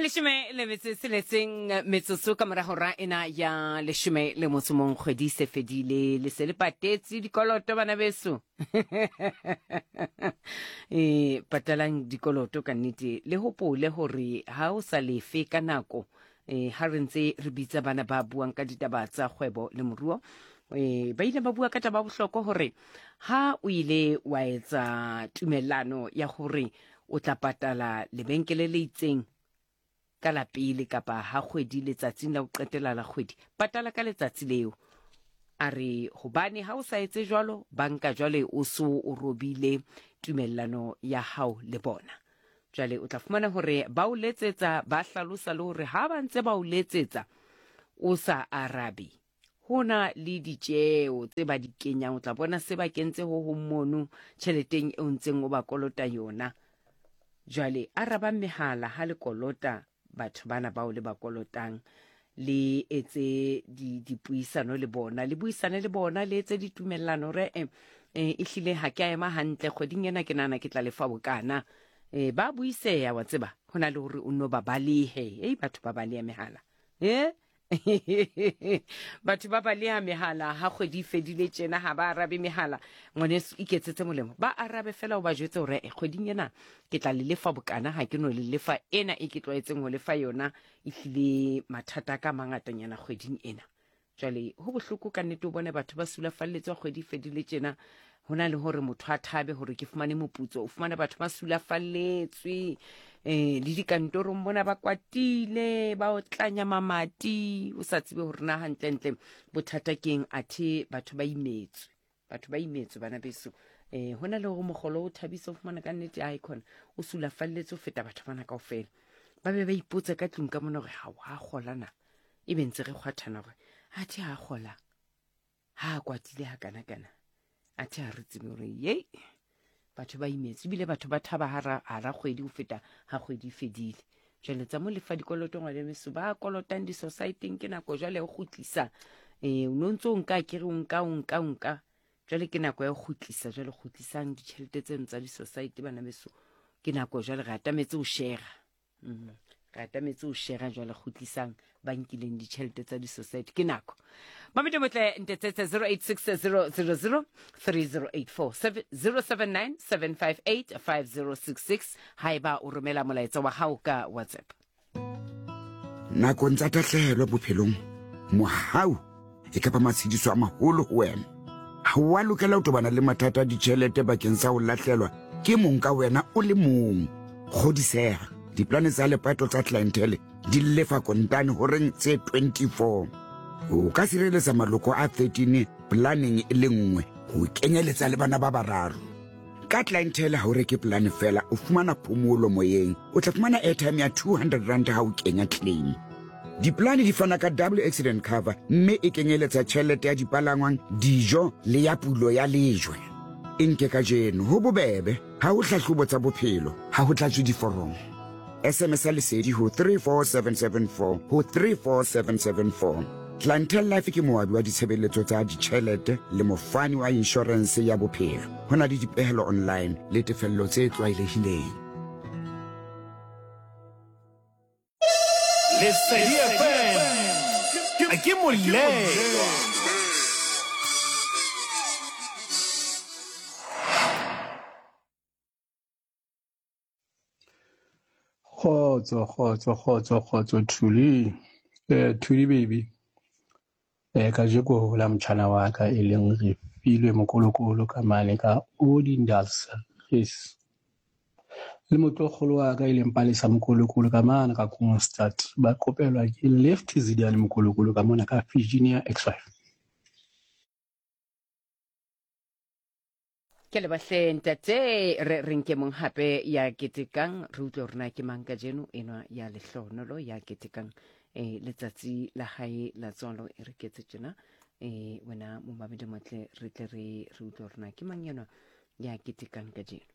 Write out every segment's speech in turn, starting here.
leshome le metseletseng metsotso ka mora hora ena ya leshome le motsomong kgwedi se fedile le se le patetse dikoloto bana beso patalang dikoloto ka nnete le hopole hore ha o sa lefe ka nako ha re ntse re bitsa bana ba buang ka ditaba tsa kgwebo le moruo ba ile ba bua ka taba bohloko hore ha o ile wa etsa tumellano ya hore o tla patala lebenkele le itseng ka la pele kapa ha kgwedi letsatsing la o qetela la kgwedi patala ka letsatsi leo a re hobane ha o sa etse jwalo banka jwale o so o robile tumellano ya hao le bona jwale o tla fumana hore ba o letsetsa ba hlalosa le hore ha ba ntse ba o letsetsa o sa arabe hona le ditjeo tse ba di kenyang o tla bona se ba kentse ho mono tšheleteng e ntseng o ba kolota yona jwale araba mehala ha le kolota batho bana bao le ba kolotang le etse dipuisano le bona le buisane le bona le etse ditumellano re ehlile ha ke ema hantle kgweding ena ke nana ke tla lefa bokana ba buiseya wa tseba hona le hore o no ba balehe batho ba baleha mehala batho ba baleha mehala ha kgwedi fedile tjena ha ba arabe mehala ngwaneso iketsetse molemo ba arabe fela o ba jwetse hore kgweding ena ke tla le lefa bokana ha ke no le lefa ena e ke tlwaetseng ho lefa yona ehlile mathata ka mangatanyana kgweding ena jwale ho bohloko ka nnete o bone batho ba sulafalletswa kgwedi fedile tjena hona le hore motho a thabe hore ke fumane moputso o fumana batho ba sulafalletswe le dikantorong bona ba kwatile ba o tlanya mamati o sa tsebe hore na hantle bothata keng athe batho ba imetswe bana beso hona le hore mogolo o thabisa o fumana ka nnete a icon o sulafalletse o feta batho bana kaofela ba be ba ipotsa ka tlung ka mona hore ha wa golana e be ntse re kgwathana hore athe ha gola ha kwatile ha kana athe ha re tsebe hore batho ba imetse bile batho ba thaba hara kgwedi ho feta ha kgwedi fedile jwale tsa mo lefa dikoloto ngwa le meso ba kolotang di society ke nako jwale o khutlisa o nontso nka ke re nka jwale ke nako ya khutlisa jwale khutlisang ditjhelete tseno tsa di society bana beso ke nako jwale re atametse o share jwale khutlisang bankileng ditjhelete tsa di society ke nako mamete motle ntetsetse 0860003084 0797585066 haeba o romela molaetsa wa hao ka WhatsApp nako ntsa tahlehelo bophelong mohau e ka ba matshediso a maholo ho wena ha wa lokela ho tobana le mathata ditjhelete bakeng sa ho lahlelwa ke mong ka wena o le mong kgodiseha diplane tsa lepato tsa clientele di lefa kontane horeng tse 24 o ka sireletsa maloko a 13 planning e le nngwe ho kenyeletsa le bana ba bararo ka clientele ha o reke plan fela o fumana phomolo moyeng o tla fumana airtime ya 200 rand ha o kenya claim diplane di fana ka double accident cover mme e kenyeletsa tjhelete ya dipalangwang dijo le ya pulo ya lejwe nke ka jeno ho bobebe ha o hlahlobo tsa bophelo ha ho tlatswe diforomo SMS lesedi ho 34774 ho 34774 Clientele Life ke moabi wa ditshebeletso tsa ditjhelete le mofani wa insurance ya bophelo hona le dipehelo online le tefello tse tlwaelehileng Lesedi FM ke moleng Khotso Thuli baby ka jeko la mtshana wa ka e leng re filwe mokolokolo ka mane ka Odindals yes le motlogolo wa ka e leng palesa mokolokolo ka mana ka Kroonstad ba kopelwa ke left Zidiane mokolokolo ka mona ka Virginia X5 ke le bahle ntate re nke mong hape ya ketekang re utlwe rena ke mang ka jeno ena ya lehlonolo ya ketekang letsatsi la hae la tsolo e re ketse tjena wena mo mamedi motle re tle re utlwe rena ke mang yena ya ketekang ka jeno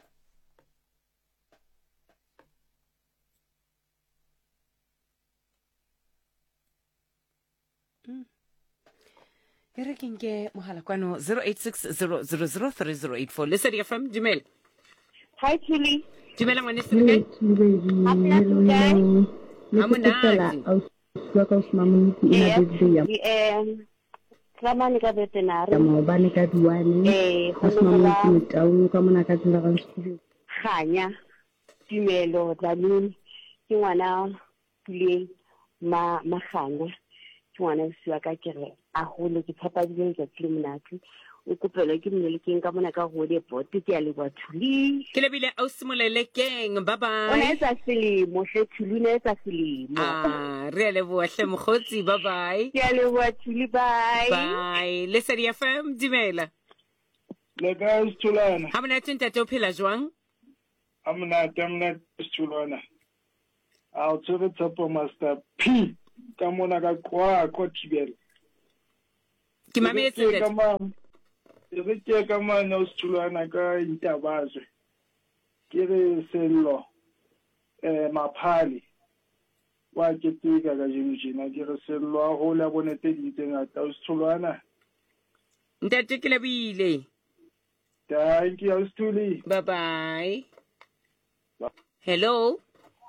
Ere kinge mohala kwano 0860003084 Lesedi FM Dumela Hi Julie. Dumela ngwane se le kae? Happy today. Ha monate. Wa ka usmamunti ina birthday ya Ramani ka veterinary. Maobane ka duane. Usmamunti mutaunu ka mona ka tsela ga studio. Khanya Tumelo Dlamini ke ngwana Puleng Maganya ke ngwana siwa ka kere a hole ke papa di ke tlimonati o kopela ke mmele ke ka mona ka go le bot ke ya le bathuli ke lebile a simolele keng bye bye ona etsa selemo hle thulune etsa selemo re le bohle mogotsi bye bye ke ya le bathuli bye bye Lesedi FM dimela le ka Sithulana ha mona tshenta o phela jwang amna Sithulana a o tsere tsopo master P ka mona ka kwa thibela ke mametse re ke ka mana o Sithulana ka Intabazwe ke re sello maphali wa ke tika ka jena ke re sello a ho la bonete di ngata o Sithulana ntate ke lebile thank you Sithuli bye bye hello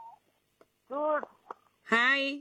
hi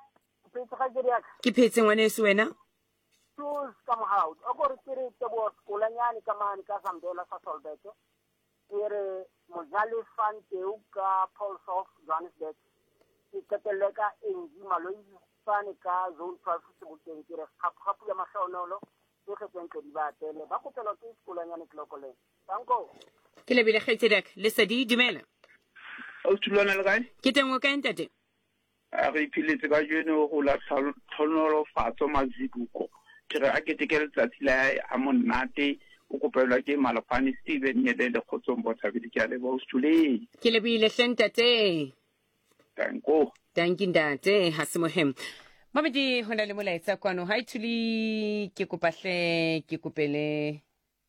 ke phetse ngwaneso wena come out akore kere te bo skolanyane ka mane ka Zambela sa Solbeke ere mojale fanteu ka Pulse of Johannesburg iketeleka enji maloi fane ka zone 12 sebuteng kere gapu ya mahlonolo ke kgetsentle di batele ba kopela ke skolanyane klokole tanko ke lebile kgetsedek Lesedi dumela o Sithulana le kae ke teng o ka ntate a re philetse ka jeno go la tlhonolo fatso mazibuko kere a ke tekele tsatsi la a monate o kopelwa ke Malapane Steven Nyedele Khotsombo Thabile ke a le bo Sithuleng ke lebile hlentate tanko thank you ntate ha se mohem mamedi hona le molaetsa kwano ha ithuli ke kopahle ke kopele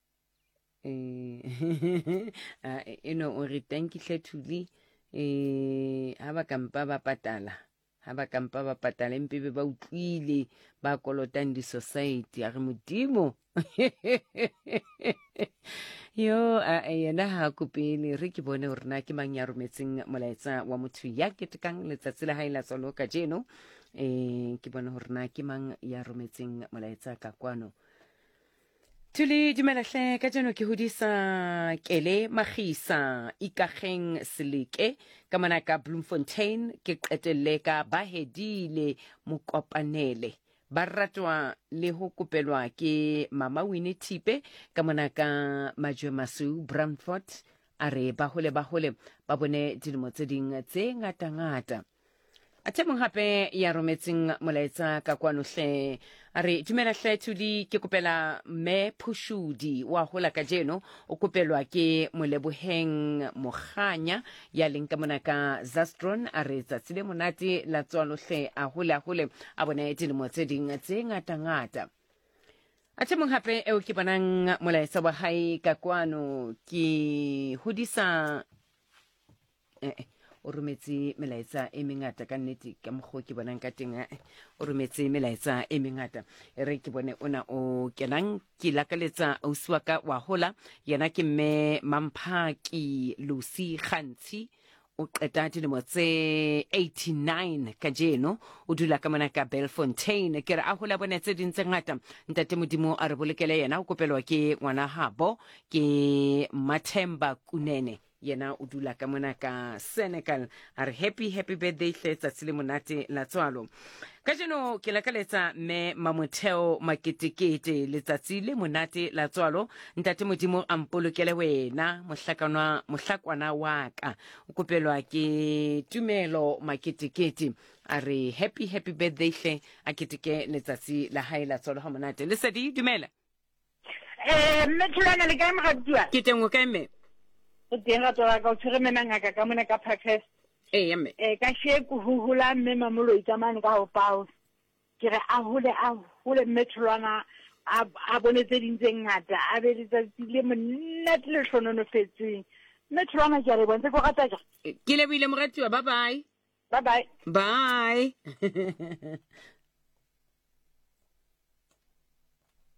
eno o re thank you hlethuli ha ba kampa ba patala empebe ba utlwile ba kolotang di society a re modimo yo yena ha kopele re ke bone hore na ke mang ya rometseng molaetsa wa motho ya ketekang letsatsi la hae la tsalo ka jeno ke bone hore na ke mang ya rometseng molaetsa ka kwano Tuli dumelahle ka jeno ke hodisa Kele Magisa Ikageng Seleke ka mona ka Bloemfontein ke qetelle ka Bahedile Mokopanele ba ratwa le ho kopelwa ke Mama Winnie Tipe ka mona ka Majwe Masu Brantford a re ba hole ba bone dilemo tse ding tse ngata a temong hape ya rometseng molaetsa ka kwano hle a re dumela hle Tuli ke kopela me Phushudi wa hola ka jeno o kopelwa ke Moleboheng Moganya ya leng ka mona ka Zastron a re tsatsile monate la tswalo hle a hole a bone dilemo tse ding tse ngata a temong hape eo ke bonang molaetsa wa hae ka kwano ke hodisa o rometse melaetsa e mengata ka nnete ka mokgo ke bonang ka teng o rometse melaetsa e mengata re ke bone ona o kenang ke lakaletsa ausi wa ka wa hola yena ke mme Mamphaki Lucy Khantsi o qeta dilemo tse 89 ka jeno o dula ka mona ka Belfontein ke re a hola bona tse dintse ngata ntate modimo a re bolekele yena o kopelwa ke ngwana habo ke Mathemba Kunene yena o dula ka mona ka Senegal a re happy birthday hle tsatsile monate la tswalo ka jeno ke lakaletsa me Mamotheo Maketekete letsatsi le monate la tswalo ntate modimo a mpolokele wena mohlakwana wa ka o kopelwa ke Tumelo Maketekete a re happy birthday hle a keteke letsatsi la hae la tswalo ha monate Lesedi dumela mme Thulana le kae mogatua ke teng o kae mme o teng ga tswa ka o tshwere menangaka ka mona ka Parkes mme ka sheku hula mme Mamoloi ka mane ka ho pao ke re a hole mme Thulana a bone tse ding tse ngata a be letsatsi le monate le hlononofetseng mme Thulana ke re bontshe go gata ja ke lebile moratiwa bye bye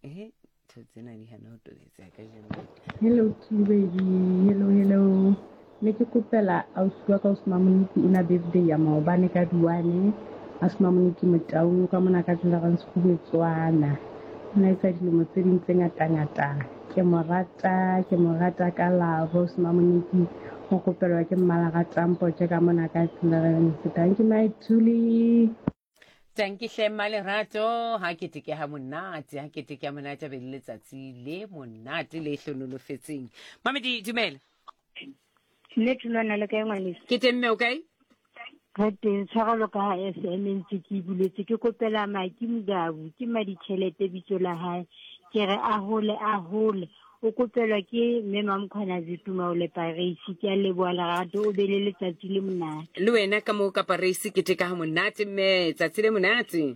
Hello baby, hello ne ke kopela ausi wa ka o Smamoniki ina birthday ya maobane ka duane a Smamoniki Motaung ka mona ka Tlagang Sekhubetlwana ona etsa dilemo tse ding tse ngata ke morata ka labo Smamoniki go kopelwa ke mmala tampo tse ka mona ka Tlagang Thank you my Thuli. Tanki hle Malerato ha ke teke ha monate be le letsatsi le monate le hlonolofetseng. Mamedi dumela. Ne tshwana le kae ngwanese Ke temme o kae? ga teng tshwarelo ka ha SMN ke buletse ke kopela Maki Mugabu ke maditšhelete bitso la hae ke re a hole o kopelwa ke Mema Mkhwana Zituma o le Paris ke a leboa lerato o be le letsatsi le monate Le wena ka mo ka Paris ke teka ha monate mme tsatsi le monate.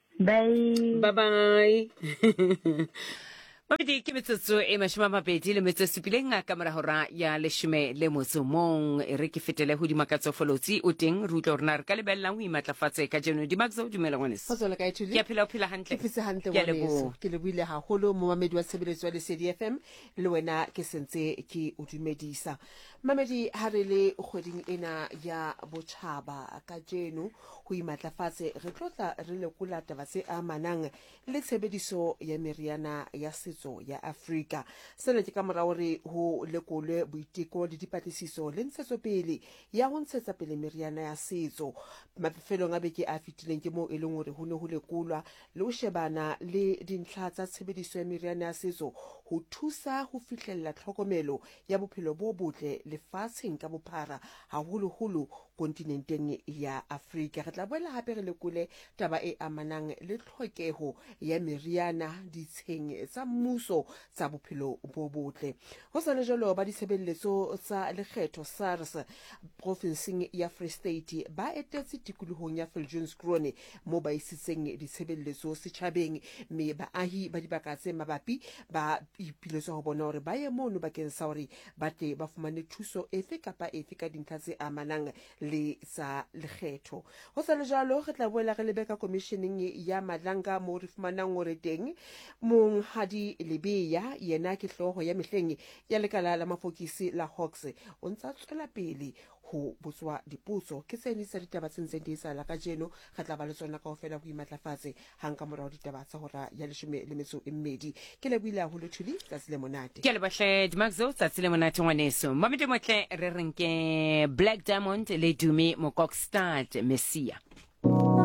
Bye. Mamedi ke metsotso e 27 ka mora hora ya 11 e re ke fetele ho dimakatso folotsi o teng re utlwa rena re ka lebellang ho imatlafatse ka jeno Dimakzo dumela ngwanese. Ke phela hantle. Ke le buile haholo mo mamedi wa tshebeletso ya Lesedi FM le wena ke sentse ke o dumedisa. Mamedi ha re le kgweding ena ya botjhaba ka jeno ho imatlafatse re tlotla re lekola taba tse amanang le tshebediso ya meriana ya setso ya Afrika. Sena ke ka mora hore ho lekolwe boiteko le dipatlisiso le ntshetsopele ya ho ntshetsa pele meriana ya setso. Mafelong a beke a fitileng ke mo e leng hore ho ne ho lekolwa le ho shebana le dintlha tsa tshebediso ya meriana ya setso ho thusa ho fihlella tlhokomelo ya bophelo bo botle lefatsheng ka bophara haholoholo kontinenteng ya Afrika. Re tla boela hape re lekole taba e amanang le tlhokeho ya meriana ditsheng tsa mmuso tsa bophelo bo botle. Ho sa le jalo ba ditshebeletso tsa lekgetho SARS provinseng ya Free State ba etetse tikolohong ya Viljoenskroon mo ba isitseng ditshebeletso setjhabeng mme baahi ba dibaka tse mabapi ba ipiletswa ho bona hore ba ye mono bakeng sa hore ba tle ba fumane thuso efe kapa efe ka dintlha tse amanang le sa lekgetho. Ho sa le jalo re tla boela re lebe ka commissioning ya Madlanga mo re fumanang hore teng Monghadi Lebeya yena ke hloho ya mehleng ya lekala la mafokisi la Hawks o ntsa tswela pele ho botswa dipotso ke tsene sa ditaba tse ntseng di etsahala ka jeno re tla ba le tsona kaofela ho imatlafatse hang ka morao ditaba tsa hora ya 12 ke le buile haholo Thuli tsatsi le monate ke le bahle Dimakzo tsatsi le monate ngwaneso Mamedi motle re renke Black Diamond le Dumi mo Kokstad Messia.